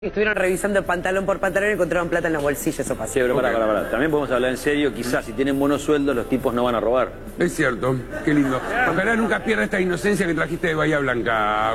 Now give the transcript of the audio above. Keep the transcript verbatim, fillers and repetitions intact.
Estuvieron revisando pantalón por pantalón y encontraron plata en los bolsillos, eso pasó. Sí, pero pará, pará, pará. También podemos hablar en serio, quizás si tienen buenos sueldos los tipos no van a robar. Es cierto, qué lindo. Ojalá nunca pierda esta inocencia que trajiste de Bahía Blanca.